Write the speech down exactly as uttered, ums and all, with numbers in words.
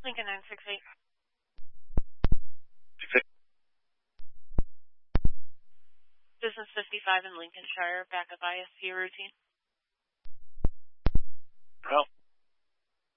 Lincoln nine six eight. Business fifty-five in Lincolnshire, backup I S P routine. Well,